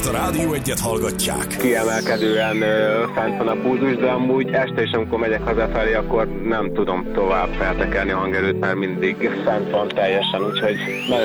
mert a Rádió Egyet hallgatják. Kiemelkedően fent van a pulzus, de amúgy este is, amikor megyek hazafelé, akkor nem tudom tovább feltekerni a hangerőt, mert mindig fent van teljesen, úgyhogy